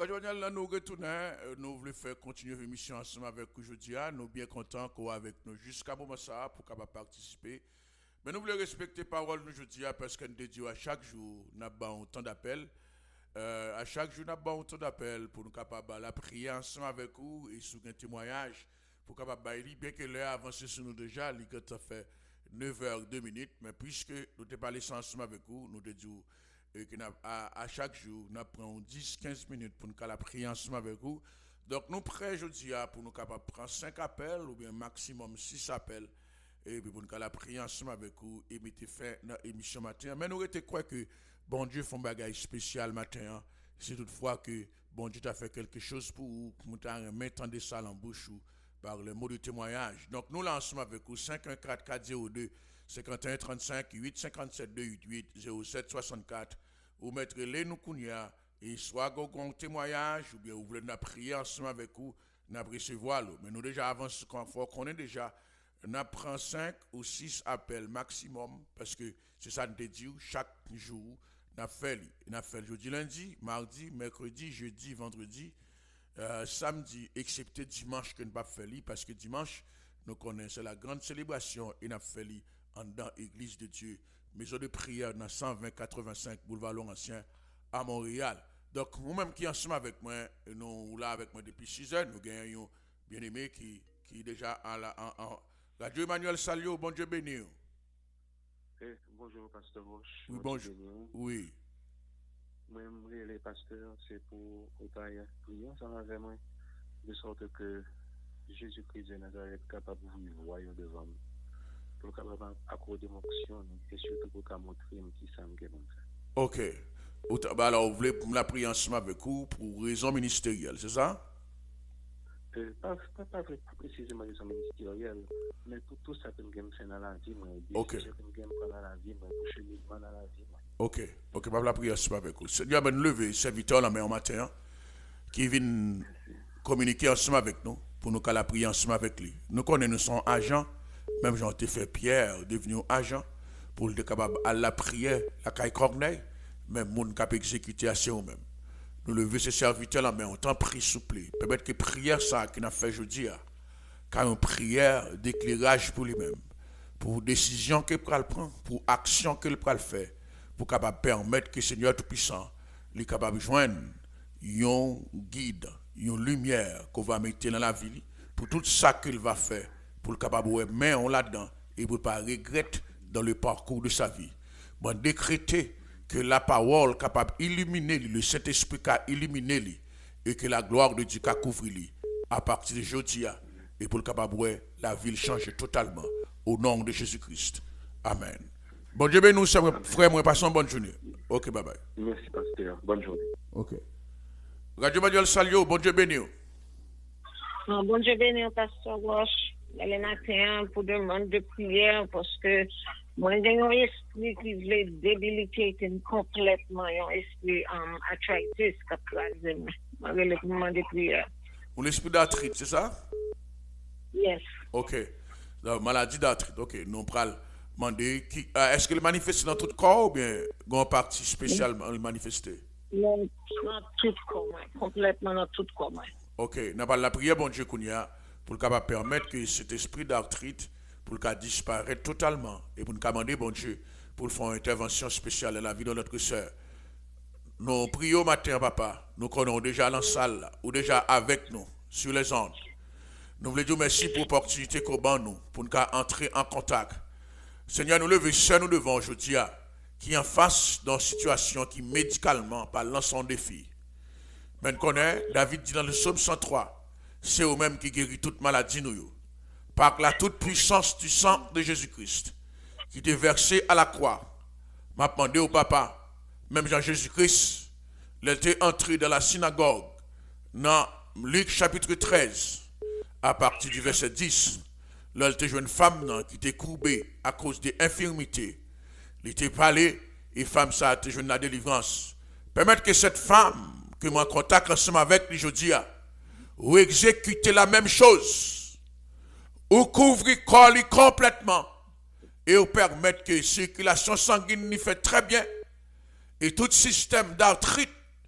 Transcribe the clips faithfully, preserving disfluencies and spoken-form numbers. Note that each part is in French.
Radio Manuel, nous retournons, nous voulons faire continuer l'émission ensemble avec aujourd'hui. Nous sommes bien contents qu'on avec nous jusqu'à moment ça pour capable participer. Mais nous voulons respecter la parole aujourd'hui parce que nous disons à chaque jour, nous avons autant d'appels. Euh, à chaque jour, nous avons autant d'appels pour nous capables la prier ensemble avec vous et sur un témoignage pour capable bailler. Bien que l'heure avance sur nous déjà, il a fait neuf heures deux minutes. Mais puisque nous avons parlé ensemble avec vous, nous disons à, à chaque jour, nous prenons dix à quinze minutes pour nous la prier ensemble avec vous. Donc, nous prêts aujourd'hui pour nous capables prendre cinq appels ou bien maximum six appels. Et puis pour nous la prier ensemble avec vous et mettez fin dans l'émission matin. Mais nous étions quoi que bon Dieu fait un bagage spécial matin. C'est toutefois que bon Dieu t'a fait quelque chose pour vous, pour nous mettre ça en bouche ou par le mot de témoignage. Donc, nous lançons avec vous cinq un quatre quatre zéro deux cinquante et un trente-cinq huit cinquante-sept deux quatre-vingt-huit zéro sept soixante-quatre ou mettre les nous kounia et soit un témoignage ou bien vous voulez nous prier ensemble avec vous, nous recevoir. Mais nous déjà avance qu'on est déjà, nous prenons cinq ou six appels maximum parce que c'est ça nous dit chaque jour, nous fait nous fait jeudi, lundi, mardi, mercredi, jeudi, vendredi, euh, samedi, excepté dimanche que nous pas fait parce que dimanche nous connaissons la grande célébration et nous fait en dans l'église de Dieu. Maison de prière dans cent vingt quatre-vingt-cinq boulevard Laurentien à Montréal. Donc, nous-mêmes qui sommes avec moi, nous là avec moi depuis six heures, nous gagnons bien aimé qui, qui est déjà à la en, en, Radio Emmanuel Salio, bon Dieu béni. Eh, bonjour, Pasteur Roche. Oui, bonjour. Oui. Moi-même, les pasteurs, c'est pour prier ensemble avec moi, de sorte que Jésus-Christ de Nazareth est capable de vous voir devant nous. Pour capable accorder mon action et surtout pour qu'à montrer qui ça me fait. Ok. Alors, vous voulez la prier ensemble avec vous pour raison ministérielle, c'est ça? Euh, pas, pas, pas, pas précisément raison ministérielle, mais pour tout ça que je fais dans la vie, moi, ok. Je prendre dans la vie, moi, pour cheminement dans la vie. Moi. Ok. Ok, pas la prier ensemble avec vous. Seigneur, ben lever, serviteur la main en matin, qui vient communiquer ensemble avec nous, pour nous la prier ensemble avec lui. Nous connaissons son agent. Même Jean te fait Pierre devenu agent pour le capable à la prière, la caille Corneille, même moun cap exécuter à nous même. Nous lever ces serviteurs là mais on t'en prie souple. Permettre que prière ça qu'il a fait aujourd'hui car une prière d'éclairage pour lui-même, pour décision qu'il peut prendre, pour action qu'il peut faire, pour capable permettre que Seigneur tout-puissant lui capable joindre un guide, une lumière qu'on va mettre dans la vie pour tout ça qu'il va faire. Pour le capable de mettre on là-dedans et pour ne pas regretter dans le parcours de sa vie. Bon, décréter que la parole capable d'illuminer le Saint-Esprit a illuminé lui et que la gloire de Dieu a couvert lui à partir de aujourd'hui et pour le capable de la ville change totalement au nom de Jésus-Christ. Amen. Bon Dieu, nous sommes frères, moi passons bonne journée. Ok, bye bye. Merci pasteur, bonne journée. Ok. Radio Manuel Salio, bon Dieu béni. Bon Dieu béni, pasteur Roche. Les matins pour demander de prière parce que moi j'ai un esprit qui veut débiliter complètement, un esprit um, arthritis qui a crasé. Je vais le demander de prière. Un esprit d'arthrite, c'est ça? Yes. Ok. La maladie d'arthrite, ok. Nous allons demander qui, euh, est-ce qu'elle manifeste dans tout le corps ou bien dans une partie spécialement manifestée? Non, dans tout le corps, complètement dans tout le corps. Ok. Nous allons la prière, bon Dieu, qu'on y a. Pour le capable permettre que cet esprit d'arthrite pour le disparaître totalement et pour nous demander bon Dieu pour faire une intervention spéciale dans la vie de notre soeur. Nous prions matin papa, nous connaissons déjà dans la salle ou déjà avec nous sur les ondes. Nous voulons dire merci pour l'opportunité qu'on a nous pour nous entrer en contact. Seigneur, nous levons seul nous devant aujourd'hui qui est en face dans une situation qui médicalement par l'ensemble des filles. Mais nous connaissons, David dit dans le psaume cent trois. C'est eux-mêmes qui guérit toute maladie nous. Par la toute puissance du sang de Jésus-Christ qui était versé à la croix. M'a demandé au papa, même Jean-Jésus-Christ, il était entré dans la synagogue dans Luc chapitre treize, à partir du verset dix. Là, il était une femme qui était courbée à cause des infirmités. Il était parlé et femme ça a été jeune la délivrance. Permettre que cette femme que moi en contact ensemble avec lui aujourd'hui ou exécuter la même chose, ou couvrir corps complètement, et ou permettre que la circulation sanguine y fait très bien, et tout système d'arthrite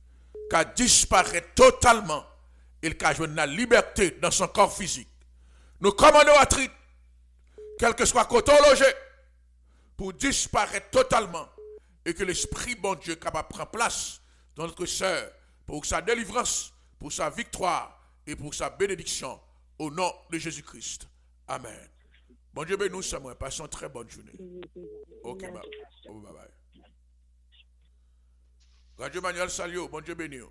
qu'à disparaître totalement et qu'à jouer la liberté dans son corps physique. Nous commandons à Trit, quel que soit côté logé, pour disparaître totalement et que l'Esprit bon Dieu capable de prendre place dans notre sœur pour sa délivrance, pour sa victoire et pour sa bénédiction au nom de Jésus-Christ. Amen. Bon Dieu bénisse Samuel. Passons une très bonne journée. Ok, bye bye. bye. Radio Manuel Salio, bon Dieu bénisse.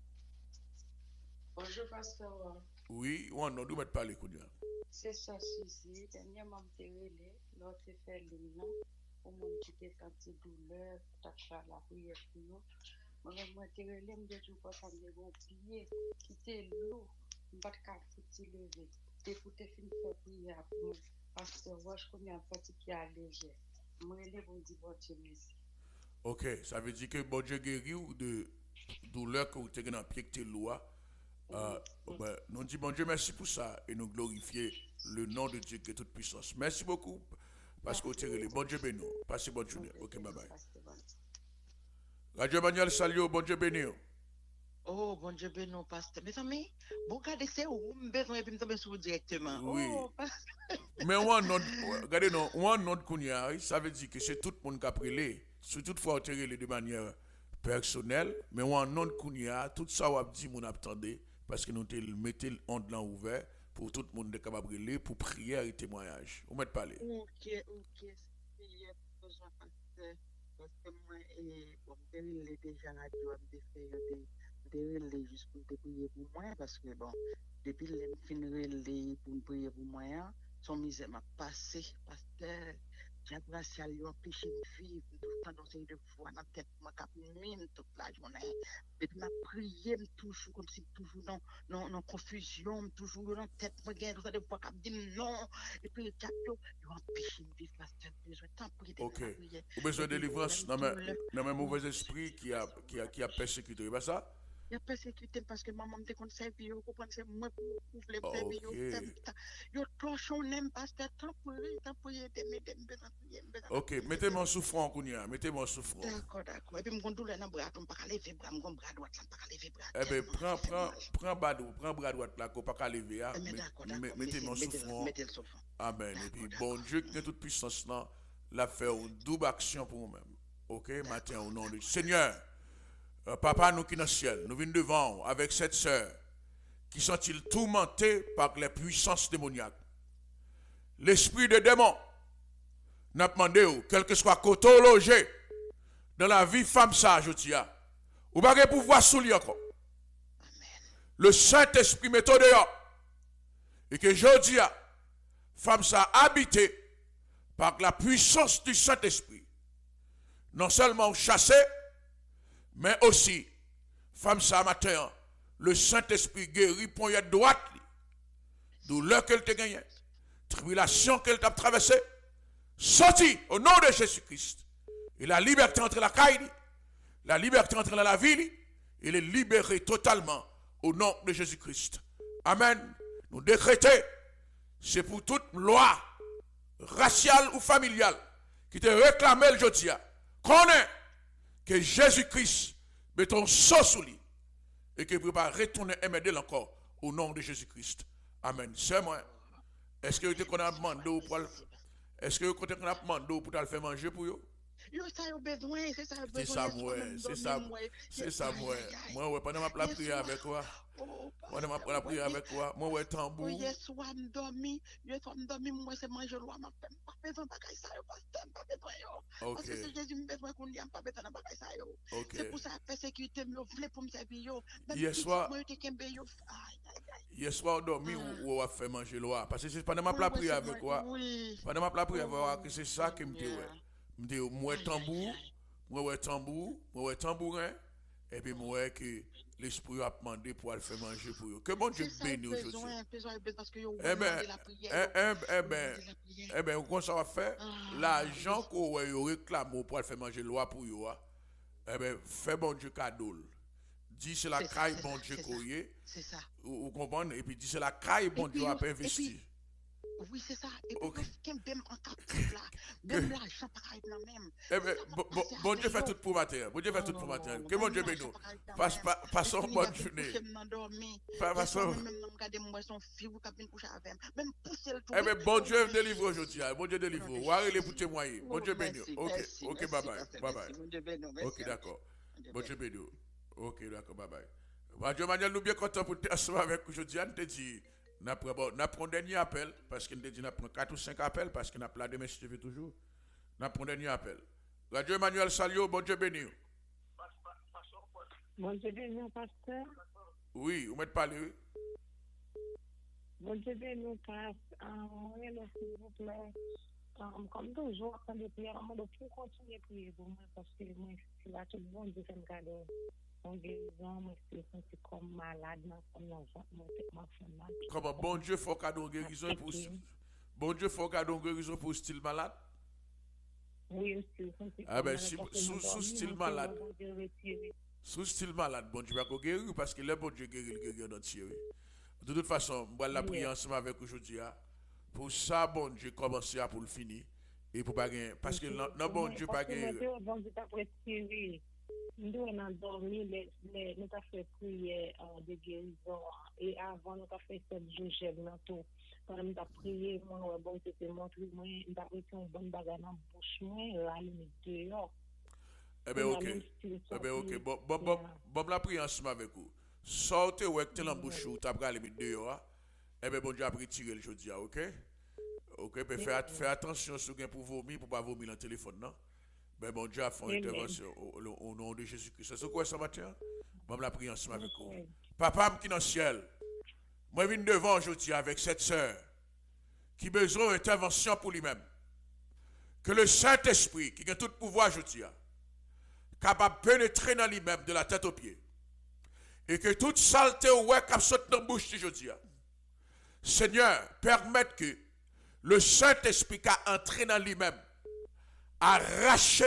Bonjour, pasteur. Oui, on ne doit pas parler, Kounia. C'est ça, Suzy. Dernièrement, je suis relé, l'autre fait le nom, pour mon petit quantité de douleur, pour faire la prière pour nous. Moi, je suis relé, je suis toujours pas de bon pied, qui était lourd, je ne peux pas lever. Et pour te finir faire prière pour nous, pasteur, je connais un petit qui est léger. Moi, je vous dis, bon Dieu, merci. Ok, ça veut dire que bon Dieu guérit ou de douleur que vous avez dans le pied que tu es lourd. Euh, ben, nous disons bon Dieu merci pour ça et nous glorifions le nom de Dieu qui est toute puissance. Merci beaucoup parce que vous êtes les bon Dieu béni. Passez bonne journée. Ok, bye bye. Radio Manuel Salio, bon Dieu béni. Oh, bon Dieu béni, pasteur. Mes amis, bon, regardez, c'est où vous besoin de me tomber sur vous directement. Oui. Oh, mais on note, regardez, non, on note qu'on y a, ça veut dire que c'est tout le monde qui a pris les, sur toutefois, on tire les de manière personnelle, mais on note qu'on y a, tout ça, on a dit, on attendait. Parce que nous mettons l'onde là ouvert pour tout le monde de capable de lire, pour prière et témoignage. Vous m'êtes parlé. Ok, ok. Il y a besoin parce que moi, et bon, je déjà la joie de faire des relais juste pour prier pour moi, parce que bon, depuis le fin relais pour prier pour moi, son misère m'a passé, parce que j'ai grâce à lui empêché de vivre, tout le temps dans une de fois, dans la tête, moi, qui mine toute la journée. Et puis, ma prière, toujours, comme si toujours dans, dans, dans confusion, toujours dans la tête, moi, j'ai tout ça de fois, qui me dit non. Et puis, il a empêché de vivre, parce que j'ai besoin de temps pour aider. Ok. Vous avez besoin de délivrance dans un mauvais esprit qui a, qui a, qui a persécuté, c'est pas ça? Il a persécuté parce que maman me déconseille, puis vous comprenez, c'est moi pour les faire, puis vous cloche, on n'aime pas, c'est tant pour eux, tant pour aider, mais ok, mettez-moi en souffrant, Kounia, mettez-moi en souffrant. D'accord, d'accord. Et puis, je me douleur dans le bras, je ne peux pas lever le bras, je ne bras droit, je ne peux pas lever le bras. Eh bien, prends, prends, prends bras droit, prends bras droit, là, qu'on ne peut pas lever, mettez-moi en souffrant. Amen. Et puis, bon Dieu, qui a toute puissance, là, l'a fait une double action pour nous-mêmes. Ok, matin, au nom de Seigneur. Euh, Papa, nous qui sommes dans le ciel, nous venons devant avec cette sœur qui sont-ils tourmentés par les puissances démoniaques. L'esprit de démon n'a demandé, quel que soit côté logé dans la vie femme ça, je dis, ou pas de pouvoir soulever encore. Le Saint-Esprit met au dehors et que je dis, femme ça habité par la puissance du Saint-Esprit. Non seulement chassé, mais aussi, femme ça matin, le Saint-Esprit guérit pour y droite, douleur qu'elle t'a gagné, tribulation qu'elle t'a traversée, sorti au nom de Jésus-Christ. Et la liberté entre la caille, la liberté entre la ville, il est libéré totalement au nom de Jésus-Christ. Amen. Nous décrétons, c'est pour toute loi raciale ou familiale qui te réclame le jeudi, connaît que Jésus-Christ met ton sang sous lui et qu'il ne peut pas retourner et m'aider encore au nom de Jésus-Christ. Amen. C'est moi. Est-ce que vous avez demandé pour Est-ce que vous avez demandé pour te faire manger pour vous? Yo, ça a besoin, c'est ça a besoin. C'est ça, moi. C'est ça, c'est ça, moi. Moi, ouais, pendant ma prière avec toi. Pendant ma prière avec toi. Moi, ouais, tambour. Hier soir, je dormi. Hier soir, je dormi. Moi, c'est manger loin. Je n'ai pas besoin de bagaille ça. Je n'ai pas besoin. Parce que c'est Jésus qui a besoin qu'on n'y a pas besoin de bagaille ça. C'est pour ça que la sécurité me voulait pour me servir. Hier soir, hier soir, dormi ou on a fait manger loin. Parce que c'est pendant ma prière avec toi. Pendant ma prière avec toi, c'est ça qui me dit, ouais. Je moi tambour, moi tambour, moi tambourin, et puis moi que l'esprit a demandé pour aller faire manger pour eux. Que bon Dieu bénisse aujourd'hui. Eh bien, eh bien, eh bien, comment ça va faire? L'argent qu'on réclame pour aller faire manger loi pour eux, eh bien, fais bon Dieu cadeau. Dis c'est la caille bon Dieu qu'on y est. C'est ça. Vous comprenez? Et puis dis c'est la caille bon Dieu a investi. Oui, c'est ça. Et puis, Ok. quelqu'un même en captif là, même l'argent pas être dans même. Eh bien, bon, bon, bon Dieu fait tout pour matin. Bon Dieu fait tout pour matin. Que mon Dieu bénisse nous. Passe- pa- Passons bonne journée. Pa- Passons. Eh bien, bon Dieu délivre aujourd'hui. hein. Bon Dieu délivre. Ou arrêtez pour témoigner. Bon Dieu bénisse. Ok, ok, bye bye. Bye bye. Ok, d'accord. Bon Dieu bénisse. Ok, d'accord, bye bye. Radio Manuel, nous bien contents pour te ensemble avec aujourd'hui. On te dit, nous prenons un dernier appel, parce qu'on te dit, nous prenons quatre ou cinq appels, parce qu'on a plein de messieurs toujours. Nous prenons un dernier appel. Radio Emmanuel Salio, bon Dieu béni. Bon Dieu béni, pasteur. Oui, vous m'êtes parlé, oui. Bon Dieu béni, pasteur. Oui, s'il vous plaît. Um, comme toujours, quand je prie, on doit plus continuer à prier pour moi, parce que moi, c'est là tout le monde qui fait un cadeau. En guérison, moi, je suis senti comme malade, comme l'enfant, moi, c'est ma femme. Comment bon Dieu faut cadeau guérison pour bon Dieu faut cadeau guérison pour style malade? Oui, je suis Ah ben si sous sous style malade. Sous style malade, bon Dieu va guérir parce que le bon Dieu guérit le guérir dans entier. De toute façon, on va la prier ensemble avec aujourd'hui. Pour ça, bon Dieu commencer à pour le finir et pour pas gagner parce que non bon Dieu pas gagner. Bon Dieu t'a retiré. Nous on dormi les les nous t'a fait prier de guérison et avant nous t'a fait cette jour dans tout. Quand nous t'a prié moi bon Dieu te montre moi t'a pris un bon bagage dans bouche moi la limite dehors. Eh bien OK. Eh bien OK. Bon bon bon bon la prier ensemble avec vous. Sortez ouais que dans bouche ou t'a pris la limite dehors. Eh bien bon Dieu a retiré le jeudi, OK? OK, mais fais, fais attention sur pour vomir, pour ne pas vomir dans le téléphone, non? Mais bon Dieu a fait une intervention au, au, au nom de Jésus-Christ. C'est quoi ce matin? Moi, je la prie ensemble avec vous. Papa qui est dans le ciel, moi, je viens devant aujourd'hui avec cette sœur qui a besoin d'intervention pour lui-même. Que le Saint-Esprit, qui a tout pouvoir aujourd'hui, capable de pénétrer dans lui-même de la tête aux pieds. Et que toute saleté ou ouais, qui saute dans la bouche aujourd'hui, Seigneur, permette que le Saint-Esprit qui a entré dans lui-même arrache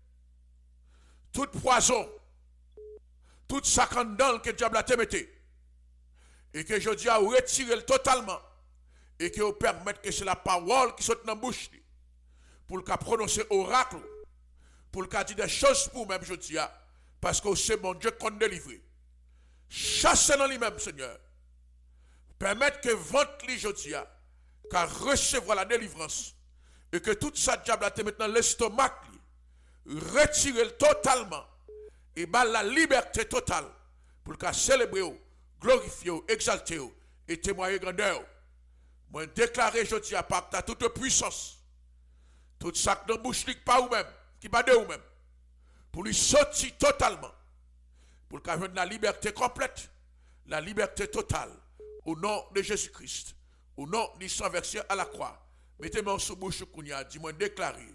toute poison, toute sacandale que le diable a te mette. Et que je dis à retirer totalement. Et que vous permette que c'est la parole qui saute dans la bouche. Pour le prononcer oracle. Pour le dire des choses pour même, je dis, parce que c'est mon Dieu qu'on délivre. Chassez dans lui-même, Seigneur. Permettre que votre lit, je dis, qu'à recevoir la délivrance. Et que tout ça, diable, a maintenant l'estomac, retirer totalement. Et bah la liberté totale. Pour le célébrer, glorifier, exalter et témoigner grandeur. Moi, déclarer, je dis, à part ta toute puissance. Tout ça que dans bouche pas ou même, qui bat de ou même. Pour lui sortir totalement. Pour qu'il ait la liberté complète. La liberté totale. Au nom de Jésus-Christ. Au nom du sang versé à la croix. Mettez-moi sous bouche Kounia. Dis-moi déclarer.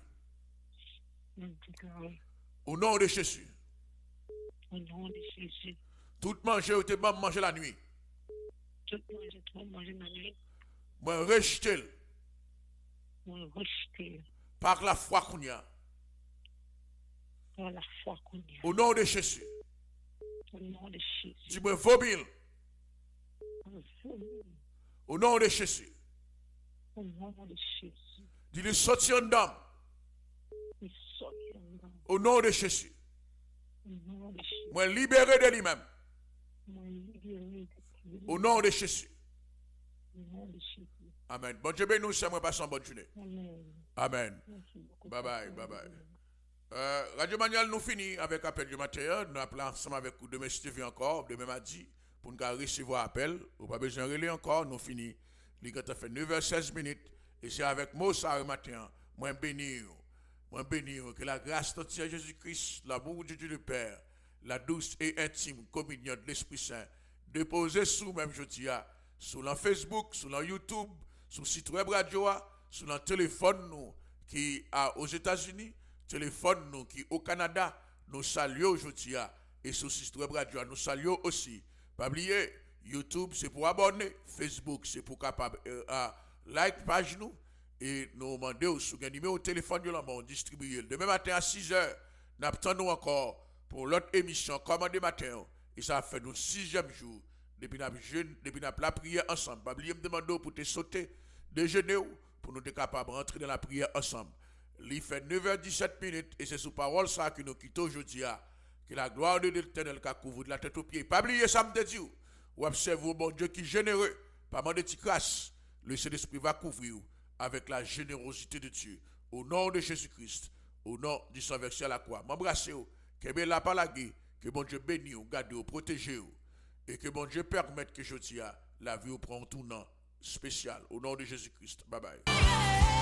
Au nom de Jésus. Au nom de Jésus. Tout manger ou te manger la nuit. Tout manger, tout manger la nuit. Moi rejeter. Moi rejeter. Par la foi Kounia. Par la foi Kounia. Au nom de Jésus. Au nom de Jésus. Dis-moi vomir. Au nom de Jésus. Au nom de Jésus. Dis-le sortir en dame. Au nom de Jésus. Moi libéré de lui-même. Au nom de Jésus. Amen. Bon Dieu bénisse nous, c'est moi passons bonne journée. Amen. Bye bye, bye bye. Euh, Radio Manuel nous finit avec appel du matin. Nous appelons ensemble avec vous demain Stevie encore, demain mardi, pour nous recevoir appel. Vous n'avez pas besoin de relais encore. Nous finissons. Il a fait neuf heures seize minutes. Et c'est avec moi ça le matin. Moi béni. Moi béni. Que la grâce de Jésus-Christ, l'amour de Dieu le Père, la douce et intime communion de l'Esprit Saint, déposée sous même jeudi, sur le Facebook, sur le YouTube, sur le site web radio, sur le téléphone nous, qui est aux États-Unis, téléphone nous qui est au Canada, nous saluons aujourd'hui. Et sur le site web radio, nous saluons aussi. Pas oublier, YouTube c'est pour abonner, Facebook c'est pour capable euh, euh, like page nous et nous demander sur un numéro de téléphone de l'homme distribuer. Demain matin à six heures, nous attendons encore pour l'autre émission Commandé matin et ça fait nous sixième jour depuis la jeune depuis la prière ensemble. Pas oublier me demander pour te sauter déjeuner pour nous être capables de rentrer dans la prière ensemble. Il fait neuf heures dix-sept minutes et c'est sous parole ça que nous quittons aujourd'hui. Que la gloire de l'Éternel qui couvre de la tête aux pieds. Pas oublier ça me dit. Ou observez bon Dieu qui est généreux. Pas de petite crasse. Le Saint-Esprit va couvrir avec la générosité de Dieu. Au nom de Jésus-Christ. Au nom du sang versé à la croix. M'embrassez-vous. Que bien la palagé. Que bon Dieu bénisse, garde, protège. Et que bon Dieu permette que je dise la vie prend un tournant spécial. Au nom de Jésus-Christ. Bye bye.